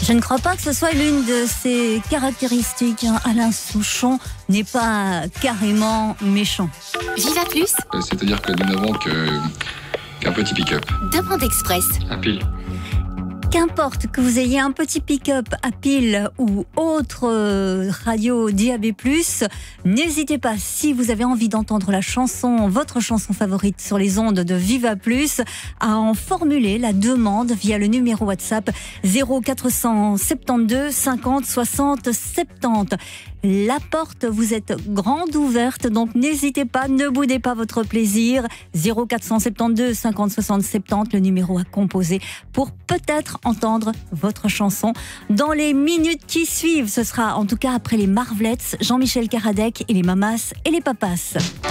Je ne crois pas que ce soit l'une de ses caractéristiques. Alain Souchon n'est pas carrément méchant. Viva Plus, C'est-à-dire que nous n'avons qu'un petit pick-up. Demande Express. À pile. Qu'importe que vous ayez un petit pick-up à pile ou autre radio DAB+, n'hésitez pas, si vous avez envie d'entendre la chanson, votre chanson favorite sur les ondes de Viva Plus, à en formuler la demande via le numéro WhatsApp 0472 50 60 70. La porte vous êtes grande ouverte, donc n'hésitez pas, ne boudez pas votre plaisir. 0472 50 60 70, le numéro à composer pour peut-être entendre votre chanson dans les minutes qui suivent. Ce sera en tout cas après les Marvelettes, Jean-Michel Karadec et les Mamas et les Papas.